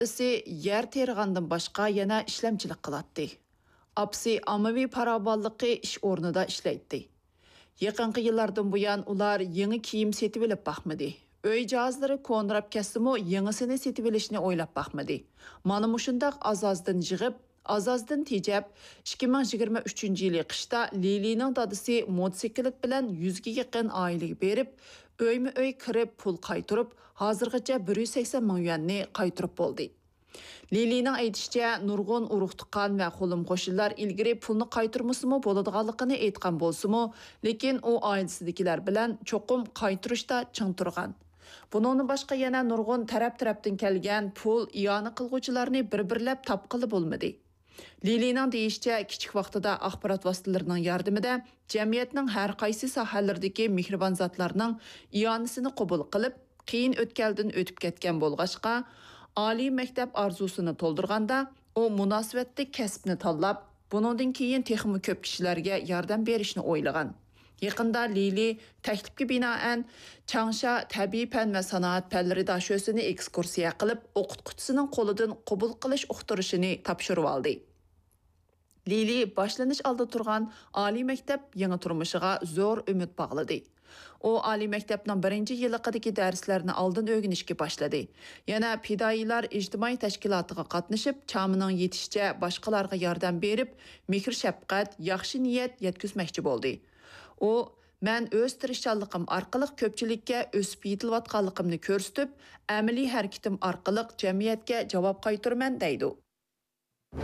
Apsi yer terg'andan boshqa yana ishlamchilik qiladi. Apsi ommaviy farovonligi ish o'rnida ishlaydi. Yaqinqi yillardan buyon ular yangi kiyim setib olib baxmadi. Uy jihozlari ko'nrab kesimi yangisini setib olishni o'ylab baxmadi. Mana mushundaq azozdan yig'ib, azozdan tejab 2023-yili qishda Lilining dadisi motosiklet bilan 100 ga yaqin oilaga berib, uy kirib pul qaytirib, hozirgacha 180 ming yuanni qaytirib bo'ldi. Lilining aytishicha, nurg'un urug' tuqqan va qo'lim qo'shillar ilgari pulni qaytirmasimi bo'ladiganligini aytgan bo'lsa-mu, lekin u oilasidagilar bilan cho'qim qaytirishda ching turgan. Bundan boshqa yana nurg'un taraf-tarafdan kelgan pul iyona qilguvchilarni bir-birlab topqili bo'lmadi. Lilining deyishicha, kichik vaqtida axborot vositalarining yordamida jamiyatning har qaysi sohalaridagi mehribon zotlarning iyonasini qabul qilib, qiyin o'tkaldan o'tib ketgan bo'lg'achqa, oliy maktab arzusini to'ldirganda, u munosabatli kasbni tanlab, buningdan keyin texmi ko'p kishilarga yordam berishni o'ylagan. Yaqinda Lili taklifga binoan Changsha tabiiy fan va sanoat fanlari dashosini ekskursiya qilib, o'qituvchisining qo'lidan qabul qilish uqtirishini topshirib oldi. Lili boshlanish oldi turgan oliy maktab yangi turmushiga zo'r umid bog'ladi. O oliy maktabning 1-yilidagi darslarni oldin o'rganishga boshladi. Yana fidoyilar ijtimoiy tashkilotiga qatnashib, chamining yetishicha boshqalarga yordam berib, mehr shafqat, yaxshi niyat yetkazmoqchi bo'ldi. O, "Men o'z tirishchanligim orqali ko'pchilikka o'sib yetilayotganligimni ko'rsatib, amaliy harakatim orqali jamiyatga javob qaytaraman" deydi.